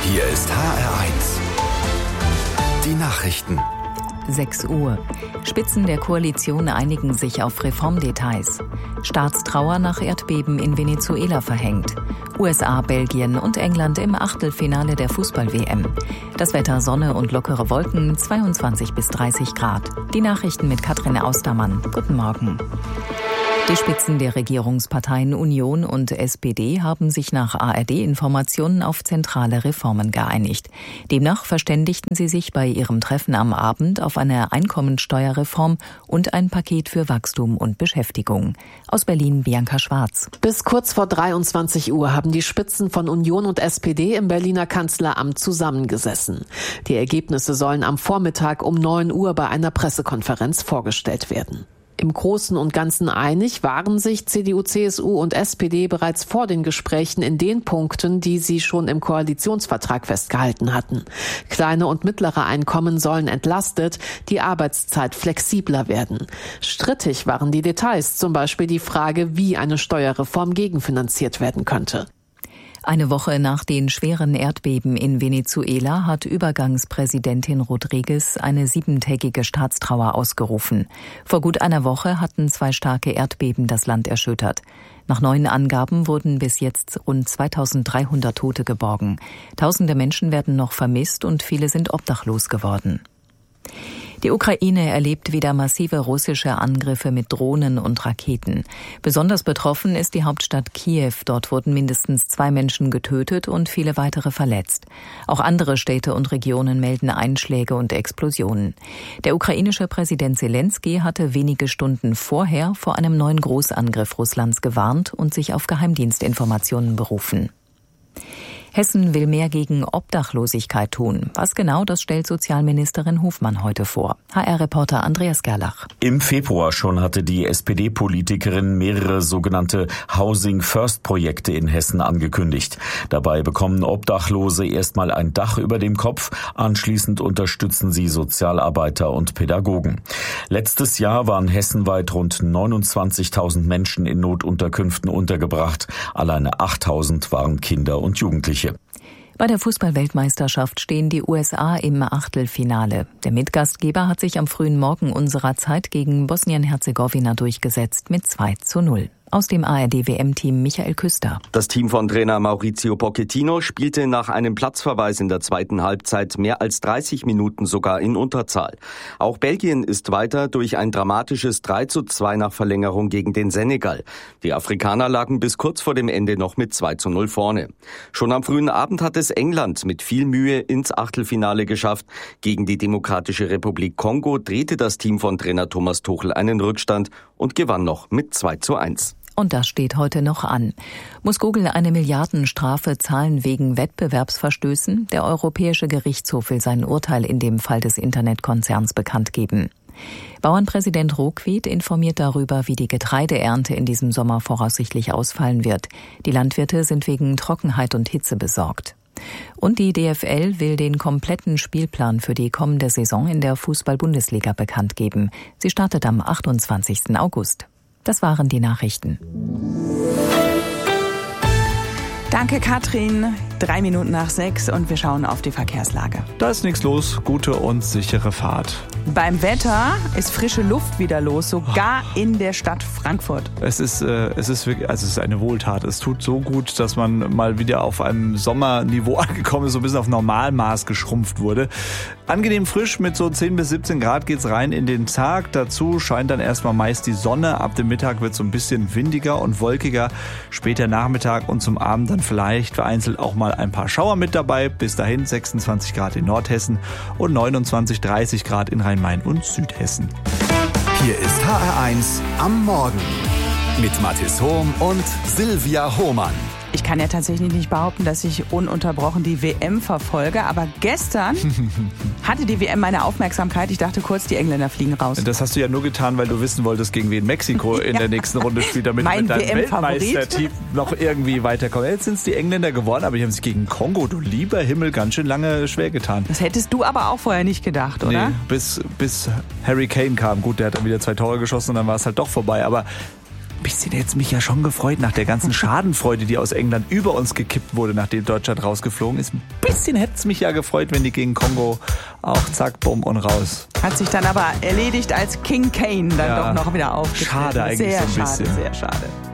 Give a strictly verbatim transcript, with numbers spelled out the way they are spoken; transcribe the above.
Hier ist H R eins. Die Nachrichten. sechs Uhr. Spitzen der Koalition einigen sich auf Reformdetails. Staatstrauer nach Erdbeben in Venezuela verhängt. U S A, Belgien und England im Achtelfinale der Fußball-W M. Das Wetter: Sonne und lockere Wolken, zweiundzwanzig bis dreißig Grad. Die Nachrichten mit Katrin Austermann. Guten Morgen. Die Spitzen der Regierungsparteien Union und S P D haben sich nach A R D-Informationen auf zentrale Reformen geeinigt. Demnach verständigten sie sich bei ihrem Treffen am Abend auf eine Einkommensteuerreform und ein Paket für Wachstum und Beschäftigung. Aus Berlin Bianca Schwarz. Bis kurz vor dreiundzwanzig Uhr haben die Spitzen von Union und S P D im Berliner Kanzleramt zusammengesessen. Die Ergebnisse sollen am Vormittag um neun Uhr bei einer Pressekonferenz vorgestellt werden. Im Großen und Ganzen einig waren sich C D U, C S U und S P D bereits vor den Gesprächen in den Punkten, die sie schon im Koalitionsvertrag festgehalten hatten. Kleine und mittlere Einkommen sollen entlastet, die Arbeitszeit flexibler werden. Strittig waren die Details, zum Beispiel die Frage, wie eine Steuerreform gegenfinanziert werden könnte. Eine Woche nach den schweren Erdbeben in Venezuela hat Übergangspräsidentin Rodriguez eine siebentägige Staatstrauer ausgerufen. Vor gut einer Woche hatten zwei starke Erdbeben das Land erschüttert. Nach neuen Angaben wurden bis jetzt rund zweitausenddreihundert Tote geborgen. Tausende Menschen werden noch vermisst und viele sind obdachlos geworden. Die Ukraine erlebt wieder massive russische Angriffe mit Drohnen und Raketen. Besonders betroffen ist die Hauptstadt Kiew. Dort wurden mindestens zwei Menschen getötet und viele weitere verletzt. Auch andere Städte und Regionen melden Einschläge und Explosionen. Der ukrainische Präsident Selenskyj hatte wenige Stunden vorher vor einem neuen Großangriff Russlands gewarnt und sich auf Geheimdienstinformationen berufen. Hessen will mehr gegen Obdachlosigkeit tun. Was genau, das stellt Sozialministerin Hofmann heute vor. H R-Reporter Andreas Gerlach. Im Februar schon hatte die S P D-Politikerin mehrere sogenannte Housing-First-Projekte in Hessen angekündigt. Dabei bekommen Obdachlose erstmal ein Dach über dem Kopf. Anschließend unterstützen sie Sozialarbeiter und Pädagogen. Letztes Jahr waren hessenweit rund neunundzwanzigtausend Menschen in Notunterkünften untergebracht. Alleine achttausend waren Kinder und Jugendliche. Bei der Fußball-Weltmeisterschaft stehen die U S A im Achtelfinale. Der Mitgastgeber hat sich am frühen Morgen unserer Zeit gegen Bosnien-Herzegowina durchgesetzt mit zwei zu null. Aus dem A R D-W M-Team Michael Küster. Das Team von Trainer Maurizio Pochettino spielte nach einem Platzverweis in der zweiten Halbzeit mehr als dreißig Minuten sogar in Unterzahl. Auch Belgien ist weiter durch ein dramatisches drei zu zwei nach Verlängerung gegen den Senegal. Die Afrikaner lagen bis kurz vor dem Ende noch mit zwei zu null vorne. Schon am frühen Abend hat es England mit viel Mühe ins Achtelfinale geschafft. Gegen die Demokratische Republik Kongo drehte das Team von Trainer Thomas Tuchel einen Rückstand und gewann noch mit zwei zu eins. Und das steht heute noch an. Muss Google eine Milliardenstrafe zahlen wegen Wettbewerbsverstößen? Der Europäische Gerichtshof will sein Urteil in dem Fall des Internetkonzerns bekannt geben. Bauernpräsident Rokwied informiert darüber, wie die Getreideernte in diesem Sommer voraussichtlich ausfallen wird. Die Landwirte sind wegen Trockenheit und Hitze besorgt. Und die D F L will den kompletten Spielplan für die kommende Saison in der Fußball-Bundesliga bekannt geben. Sie startet am achtundzwanzigsten August. Das waren die Nachrichten. Danke, Katrin. Drei Minuten nach sechs und wir schauen auf die Verkehrslage. Da ist nichts los. Gute und sichere Fahrt. Beim Wetter ist frische Luft wieder los, sogar in der Stadt Frankfurt. Es ist, äh, es ist wirklich, also es ist eine Wohltat. Es tut so gut, dass man mal wieder auf einem Sommerniveau angekommen ist, so ein bisschen auf Normalmaß geschrumpft wurde. Angenehm frisch mit so zehn bis siebzehn Grad geht's rein in den Tag. Dazu scheint dann erstmal meist die Sonne. Ab dem Mittag wird es so ein bisschen windiger und wolkiger. Später Nachmittag und zum Abend dann vielleicht vereinzelt auch mal ein paar Schauer mit dabei. Bis dahin sechsundzwanzig Grad in Nordhessen und neunundzwanzig, dreißig Grad in Rhein-Main und Südhessen. Hier ist H R eins am Morgen mit Mathis Hohm und Silvia Hohmann. Ich kann ja tatsächlich nicht behaupten, dass ich ununterbrochen die W M verfolge, aber gestern hatte die W M meine Aufmerksamkeit. Ich dachte kurz, die Engländer fliegen raus. Das hast du ja nur getan, weil du wissen wolltest, gegen wen Mexiko in ja. der nächsten Runde spielt, damit mein du mit deinem W Weltmeisterteam noch irgendwie weiterkommst. Jetzt sind es die Engländer geworden, aber die haben sich gegen Kongo, du lieber Himmel, ganz schön lange schwer getan. Das hättest du aber auch vorher nicht gedacht, oder? Nee, bis, bis Harry Kane kam. Gut, der hat dann wieder zwei Tore geschossen und dann war es halt doch vorbei, aber Ein bisschen hätte es mich ja schon gefreut, nach der ganzen Schadenfreude, die aus England über uns gekippt wurde, nachdem Deutschland rausgeflogen ist. Ein bisschen hätte es mich ja gefreut, wenn die gegen Kongo auch zack, bumm und raus. Hat sich dann aber erledigt, als King Kane dann ja. doch noch wieder aufgetreten. Schade eigentlich sehr so ein schade, bisschen. Sehr schade.